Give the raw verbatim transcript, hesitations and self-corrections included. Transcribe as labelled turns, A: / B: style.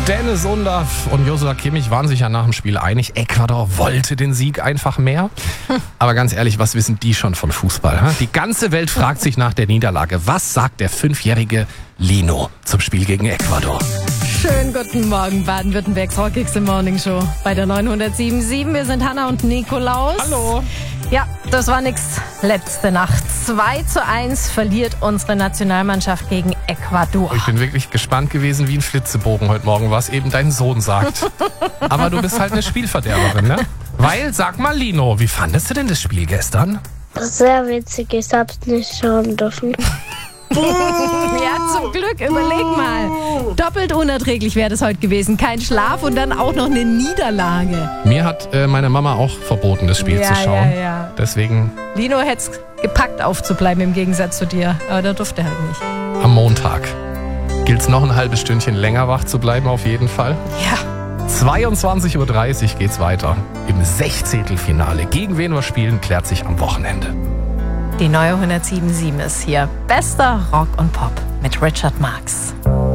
A: Dennis Undaff und Joshua Kimmich waren sich ja nach dem Spiel einig. Ecuador wollte den Sieg einfach mehr. Aber ganz ehrlich, was wissen die schon von Fußball? Hm? Die ganze Welt fragt sich nach der Niederlage. Was sagt der fünfjährige Lino zum Spiel gegen Ecuador?
B: Schönen guten Morgen, Baden-Württembergs Rockigste Morning Show bei der neunhundertsieben Komma sieben. Wir sind Hanna und Nikolaus.
A: Hallo.
B: Ja, das war nix letzte Nacht. zwei zu eins verliert unsere Nationalmannschaft gegen Ecuador.
A: Ich bin wirklich gespannt gewesen wie ein Flitzebogen heute Morgen, was eben dein Sohn sagt. Aber du bist halt eine Spielverderberin, ne? Weil, sag mal Lino, wie fandest du denn das Spiel gestern?
C: Sehr witzig, ich hab's nicht schauen dürfen.
B: Ja, zum Glück, überleg mal. Doppelt unerträglich wäre das heute gewesen. Kein Schlaf und dann auch noch eine Niederlage.
A: Mir hat äh, meine Mama auch verboten, das Spiel
B: Ja,
A: zu schauen.
B: ja, ja.
A: Deswegen
B: Lino hätte es gepackt aufzubleiben im Gegensatz zu dir. Aber der durfte halt nicht.
A: am Montag gilt es noch ein halbes Stündchen länger wach zu bleiben, auf jeden Fall.
B: Ja.
A: zweiundzwanzig Uhr dreißig geht's weiter. Im Sechzehntelfinale. Gegen wen wir spielen, klärt sich am Wochenende.
B: Die neue hundertsieben Komma sieben ist hier. Bester Rock und Pop mit Richard Marx.